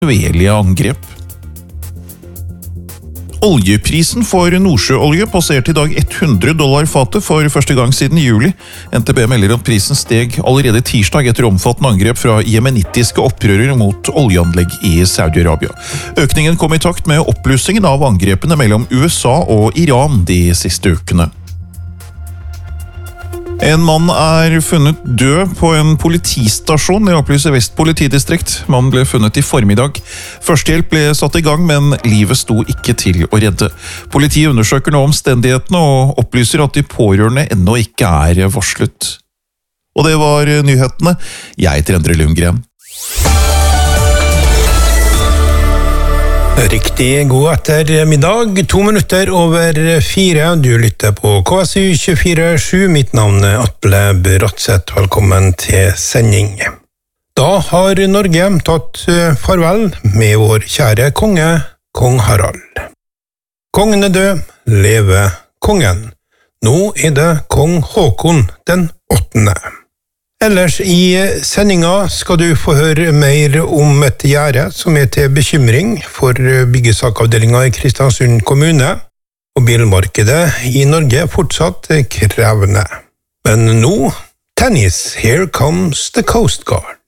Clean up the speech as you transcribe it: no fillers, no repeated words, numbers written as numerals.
kontinuerlige angrep. Oljeprisen for nordsjøolje passerte i dag $100 fatet for første gang siden juli. NTB melder at prisen steg allerede tirsdag etter omfattende angrep fra jemenittiske opprørere mot oljeanlegg i Saudi-Arabia. Økningen kom i takt med oppblussingen av angrepene mellom USA og Iran de siste ukene. En mann er funnet død på en politistasjon, det opplyser Vest politidistrikt. Mannen ble funnet i formiddag. Førstehjelp ble satt i gang, men livet sto ikke til å redde. Politiet undersøker nå omstendighetene og opplyser at de pårørende ennå ikke er varslet. Og det var nyhetene. Jeg heter Endre Lundgren. Riktig god ettermiddag, 2 minutter over 4. Du lytter på KSU 24/7. Mitt navn er Atle Bratseth. Velkommen til sending. Da har Norge tatt farvel med vår kjære konge, kong Harald. Kongen er død, leve kongen. Nå er det kong Håkon den 8. Ellers i sendinga skal du få høre mer om et gjerde som er til bekymring for byggesakavdelinga i Kristiansund kommune, og bilmarkedet i Norge er fortsatt krevende. Men nå, tennis, here comes the Coast Guard.